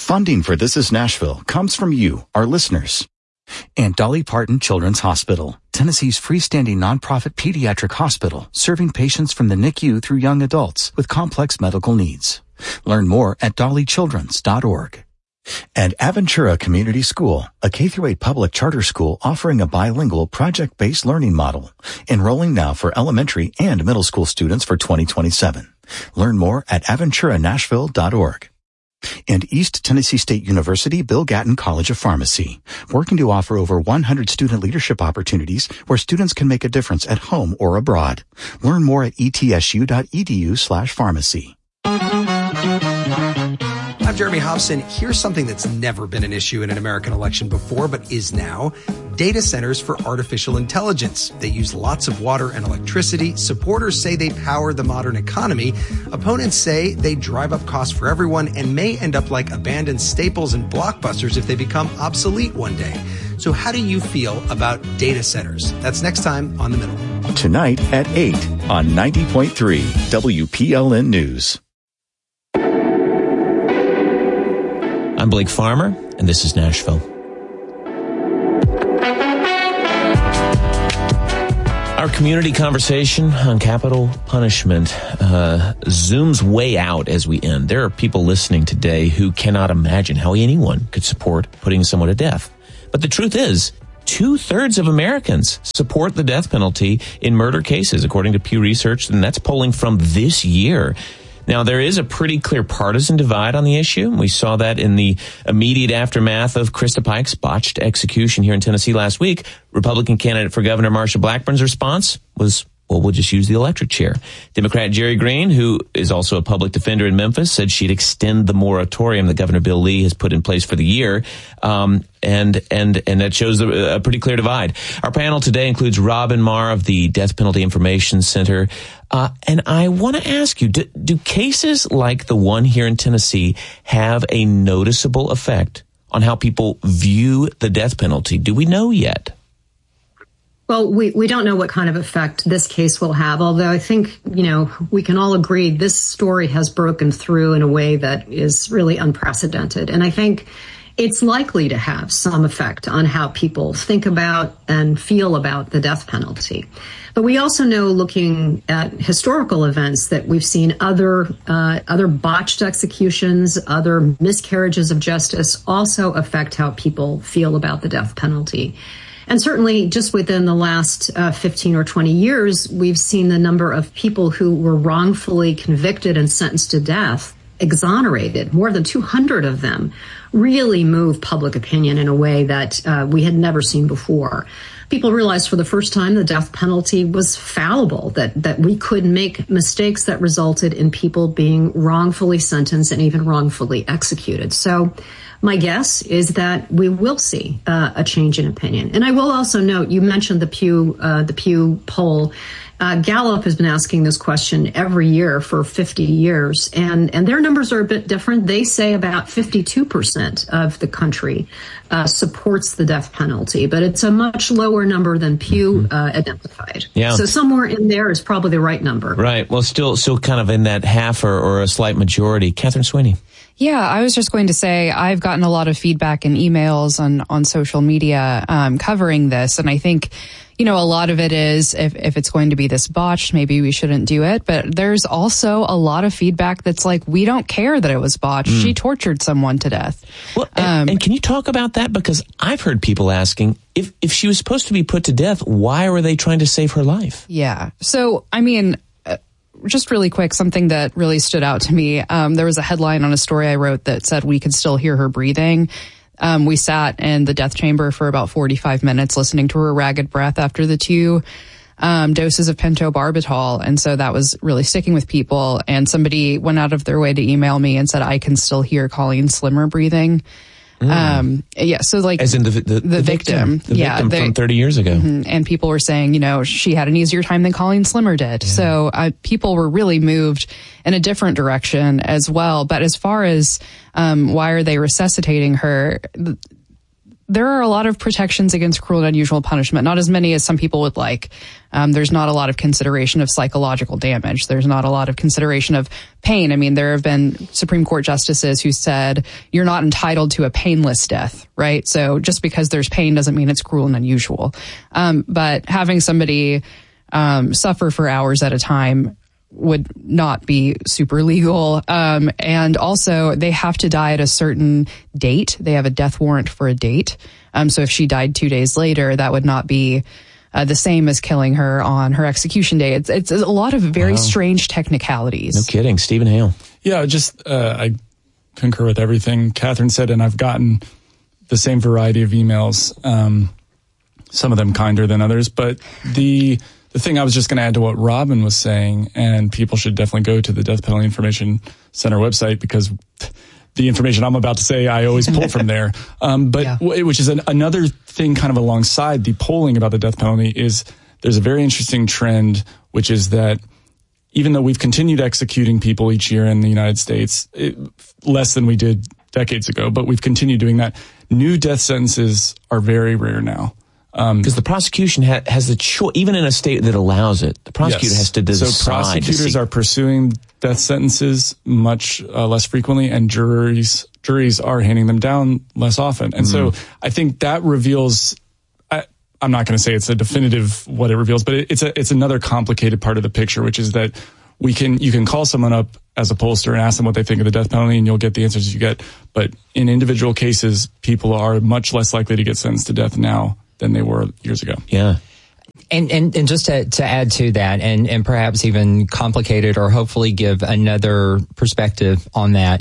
Funding for This Is Nashville comes from you, our listeners. And Dolly Parton Children's Hospital, Tennessee's freestanding nonprofit pediatric hospital, serving patients from the NICU through young adults with complex medical needs. Learn more at dollychildrens.org. And Aventura Community School, a K-8 public charter school offering a bilingual project-based learning model. Enrolling now for elementary and middle school students for 2027. Learn more at aventuranashville.org. And East Tennessee State University Bill Gatton College of Pharmacy, working to offer over 100 student leadership opportunities where students can make a difference at home or abroad. Learn more at etsu.edu/pharmacy. I'm Jeremy Hobson. Here's something that's never been an issue in an American election before, but is now. Data centers for artificial intelligence. They use lots of water and electricity. Supporters say they power the modern economy. Opponents say they drive up costs for everyone and may end up like abandoned Staples and Blockbusters if they become obsolete one day. So how do you feel about data centers? That's next time on The Middle. Tonight at 8 on 90.3 WPLN News. I'm Blake Farmer, and this is Nashville. Our community conversation on capital punishment zooms way out as we end. There are people listening today who cannot imagine how anyone could support putting someone to death. But the truth is, 2/3 of Americans support the death penalty in murder cases, according to Pew Research, and that's polling from this year. Now, there is a pretty clear partisan divide on the issue. We saw that in the immediate aftermath of Krista Pike's botched execution here in Tennessee last week. Republican candidate for governor Marsha Blackburn's response was, well, we'll just use the electric chair. Democrat Jerry Green, who is also a public defender in Memphis, said she'd extend the moratorium that Governor Bill Lee has put in place for the year. And that shows a pretty clear divide. Our panel today includes Robin Marr of the Death Penalty Information Center. And I want to ask you, do cases like the one here in Tennessee have a noticeable effect on how people view the death penalty? Do we know yet? Well, we don't know what kind of effect this case will have, although I think, we can all agree this story has broken through in a way that is really unprecedented. And I think it's likely to have some effect on how people think about and feel about the death penalty. But we also know, looking at historical events, that we've seen other botched executions, other miscarriages of justice also affect how people feel about the death penalty. And certainly just within the last 15 or 20 years, we've seen the number of people who were wrongfully convicted and sentenced to death exonerated, more than 200 of them, really move public opinion in a way that we had never seen before. People realized for the first time the death penalty was fallible, that we could make mistakes that resulted in people being wrongfully sentenced and even wrongfully executed. So my guess is that we will see a change in opinion. And I will also note, you mentioned the Pew poll. Gallup has been asking this question every year for 50 years, and their numbers are a bit different. They say about 52% of the country supports the death penalty, but it's a much lower number than Pew identified. Yeah. So somewhere in there is probably the right number. Right. Well, still kind of in that half or a slight majority. Catherine Sweeney. Yeah, I was just going to say I've gotten a lot of feedback and emails on social media covering this, and I think, a lot of it is if it's going to be this botched, maybe we shouldn't do it. But there's also a lot of feedback that's like, we don't care that it was botched. She tortured someone to death. Well, and can you talk about that? Because I've heard people asking, if she was supposed to be put to death, why were they trying to save her life? Yeah. So, just really quick, something that really stood out to me. There was a headline on a story I wrote that said we could still hear her breathing. We sat in the death chamber for about 45 minutes listening to her ragged breath after the 2 doses of pentobarbital. And so that was really sticking with people. And somebody went out of their way to email me and said, I can still hear Colleen Slimmer breathing. So like as in the victim, the victim from 30 years ago. And people were saying, she had an easier time than Colleen Slimmer did. Yeah. So people were really moved in a different direction as well. But as far as why are they resuscitating her, there are a lot of protections against cruel and unusual punishment, not as many as some people would like. There's not a lot of consideration of psychological damage. There's not a lot of consideration of pain. I mean, there have been Supreme Court justices who said you're not entitled to a painless death, right? So just because there's pain doesn't mean it's cruel and unusual. But having somebody suffer for hours at a time would not be super legal. And also they have to die at a certain date. They have a death warrant for a date. So if she died 2 days later, that would not be the same as killing her on her execution day. It's a lot of very strange technicalities. No kidding. Stephen Hale. Yeah, I concur with everything Catherine said, and I've gotten the same variety of emails, some of them kinder than others. But the thing I was just going to add to what Robin was saying, and people should definitely go to the Death Penalty Information Center website, because the information I'm about to say, I always pull from there. Which is another thing kind of alongside the polling about the death penalty, is there's a very interesting trend, which is that even though we've continued executing people each year in the United States, less than we did decades ago, but we've continued doing that, new death sentences are very rare now. Because the prosecution has the choice, even in a state that allows it, the prosecutor has to decide. So prosecutors are pursuing death sentences much less frequently, and juries are handing them down less often. And so I think that reveals, I'm not going to say it's a definitive what it reveals, but it's another complicated part of the picture, which is that you can call someone up as a pollster and ask them what they think of the death penalty, and you'll get the answers you get. But in individual cases, people are much less likely to get sentenced to death now than they were years ago. Yeah. And just to add to that, and perhaps even complicate it, or hopefully give another perspective on that,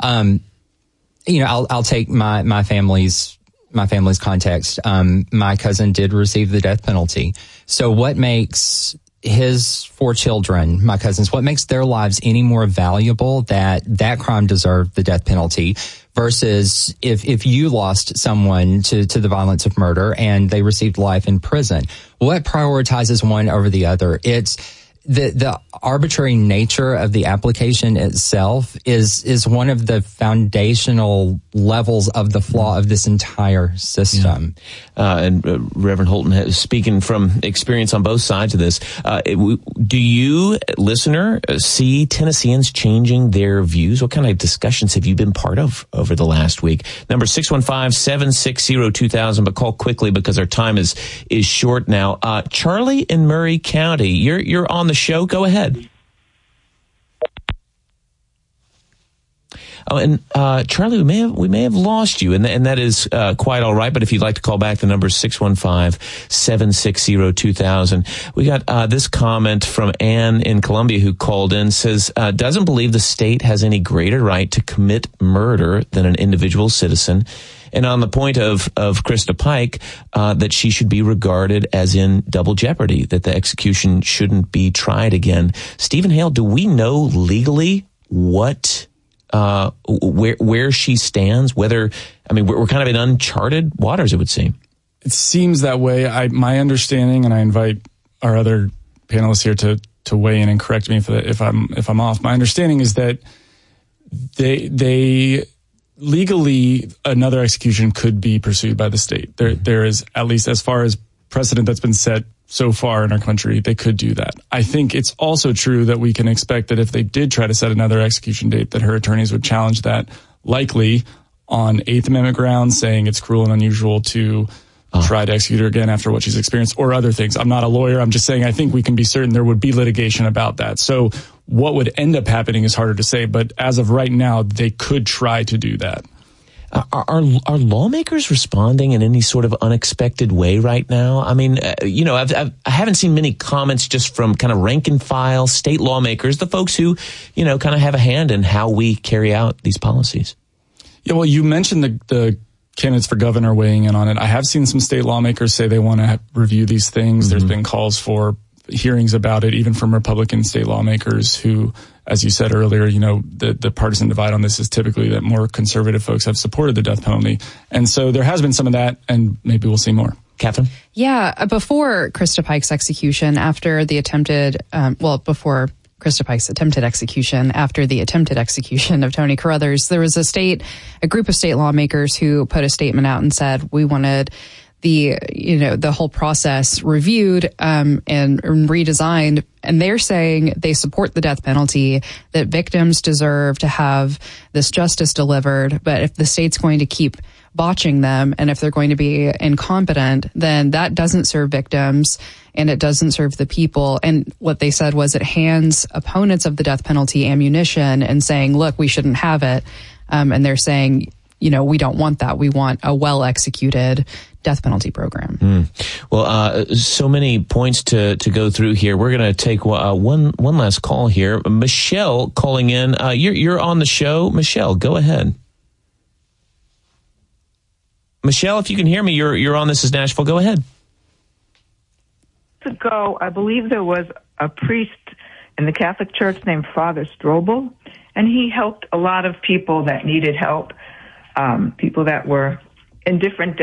I'll take my family's context. My cousin did receive the death penalty. So what makes his 4 children, my cousins, what makes their lives any more valuable that crime deserved the death penalty versus if you lost someone to the violence of murder and they received life in prison? What prioritizes one over the other? It's the arbitrary nature of the application itself is one of the foundational levels of the flaw of this entire system. Yeah. And Reverend Holton, speaking from experience on both sides of this, do you, listener, see Tennesseans changing their views? What kind of discussions have you been part of over the last week? Number 615-760-2000, but call quickly because our time is short now. Charlie in Murray County, you're on the show. Go ahead. Oh, and Charlie, we may have lost you, and that is quite all right. But if you'd like to call back, the number is 615-760-2000. We got this comment from Ann in Columbia, who called in, says, doesn't believe the state has any greater right to commit murder than an individual citizen. And on the point of Krista Pike, that she should be regarded as in double jeopardy, that the execution shouldn't be tried again. Stephen Hale, do we know legally what, where she stands? We're kind of in uncharted waters, it would seem. It seems that way. My understanding, and I invite our other panelists here to weigh in and correct me if I'm off. My understanding is that they legally, another execution could be pursued by the state. There is, at least as far as precedent that's been set so far in our country, they could do that. I think it's also true that we can expect that if they did try to set another execution date, that her attorneys would challenge that, likely on Eighth Amendment grounds, saying it's cruel and unusual to try to execute her again after what she's experienced, or other things. I'm not a lawyer. I'm just saying I think we can be certain there would be litigation about that. So what would end up happening is harder to say, but as of right now, they could try to do that. Are lawmakers responding in any sort of unexpected way right now? I mean, I haven't seen many comments just from kind of rank and file state lawmakers, the folks who, kind of have a hand in how we carry out these policies. Yeah, well, you mentioned the candidates for governor weighing in on it. I have seen some state lawmakers say they want to review these things. Mm-hmm. There's been calls for hearings about it, even from Republican state lawmakers who, as you said earlier, the partisan divide on this is typically that more conservative folks have supported the death penalty. And so there has been some of that, and maybe we'll see more. Catherine? Yeah, before Krista Pike's execution, after the attempted, before Krista Pike's attempted execution after the attempted execution of Tony Carruthers. There was a group of state lawmakers who put a statement out and said, we wanted the whole process reviewed and redesigned. And they're saying they support the death penalty, that victims deserve to have this justice delivered. But if the state's going to keep botching them, and if they're going to be incompetent, then that doesn't serve victims and it doesn't serve the people. And what they said was it hands opponents of the death penalty ammunition and saying, look, we shouldn't have it. And they're saying, we don't want that. We want a well-executed death penalty program. Well, so many points to go through here. We're going to take one last call here. Michelle calling in. You're on the show. Michelle, go ahead. Michelle, if you can hear me, you're on This Is Nashville. Go ahead. Ago, I believe there was a priest in the Catholic Church named Father Strobel, and he helped a lot of people that needed help, people that were in different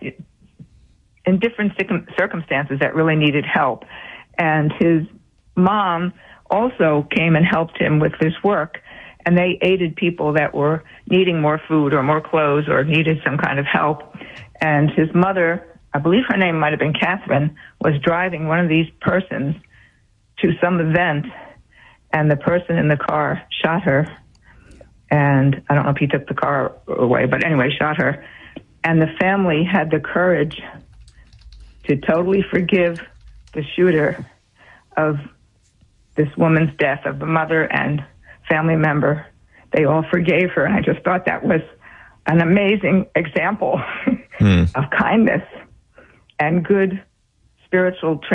circumstances that really needed help. And his mom also came and helped him with this work, and they aided people that were needing more food or more clothes or needed some kind of help. And his mother, I believe her name might have been Catherine, was driving one of these persons to some event, and the person in the car shot her. And I don't know if he took the car away, but anyway, shot her. And the family had the courage to totally forgive the shooter of this woman's death, of the mother and family member. They all forgave her, and I just thought that was an amazing example of kindness and good spiritual